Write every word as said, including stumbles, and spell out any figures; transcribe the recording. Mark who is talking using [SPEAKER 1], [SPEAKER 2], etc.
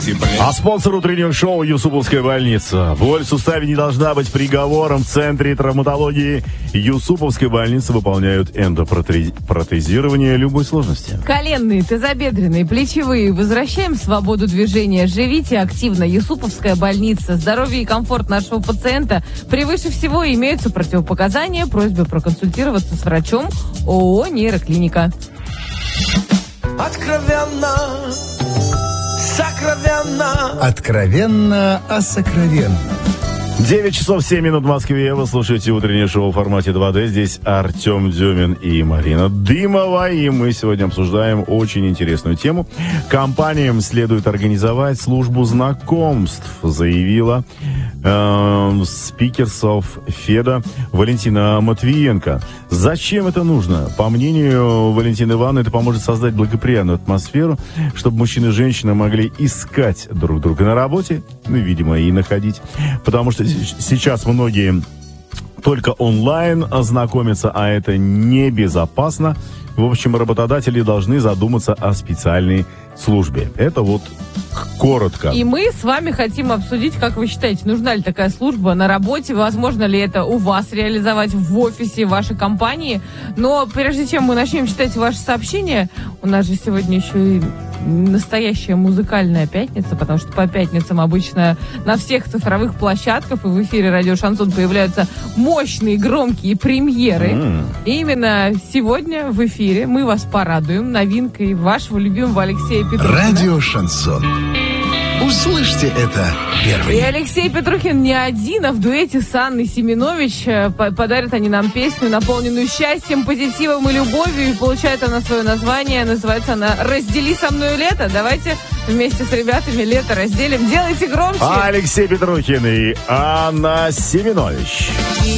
[SPEAKER 1] А спонсор утреннего шоу — Юсуповская больница. Боль в суставе не должна быть приговором. В центре травматологии Юсуповской больницы выполняют эндопротезирование любой сложности.
[SPEAKER 2] Коленные, тазобедренные, плечевые. Возвращаем свободу движения. Живите активно. Юсуповская больница. Здоровье и комфорт нашего пациента превыше всего. Имеются противопоказания. Просьба проконсультироваться с врачом. ООО «Нейроклиника».
[SPEAKER 3] Откровенно, сокровенно.
[SPEAKER 4] Откровенно о сокровенном.
[SPEAKER 1] девять часов семь минут в Москве. Вы слушаете утреннее шоу в формате два дэ. Здесь Артем Дюмин и Марина Дымова. И мы сегодня обсуждаем очень интересную тему. Компаниям следует организовать службу знакомств, заявила э, спикер Совфеда Валентина Матвиенко. Зачем это нужно? По мнению Валентины Ивановны, это поможет создать благоприятную атмосферу, чтобы мужчины и женщины могли искать друг друга на работе, ну, видимо, и находить. Потому что сейчас многие только онлайн знакомятся, а это небезопасно. В общем, работодатели должны задуматься о специальной службе. Это вот коротко.
[SPEAKER 2] И мы с вами хотим обсудить, как вы считаете, нужна ли такая служба на работе, возможно ли это у вас реализовать в офисе вашей компании. Но прежде чем мы начнем читать ваши сообщения, у нас же сегодня еще и настоящая музыкальная пятница, потому что по пятницам обычно на всех цифровых площадках и в эфире радио Шансон появляются мощные громкие премьеры. Mm. И именно сегодня в эфире мы вас порадуем новинкой вашего любимого Алексея Петрухина.
[SPEAKER 4] Радио Шансон. Услышьте это первым.
[SPEAKER 2] И Алексей Петрухин не один, а в дуэте с Анной Семенович. Подарят они нам песню, наполненную счастьем, позитивом и любовью. И получает она свое название. Называется она «Раздели со мной лето». Давайте вместе с ребятами лето разделим. Делайте громче.
[SPEAKER 1] Алексей Петрухин и Анна Семенович.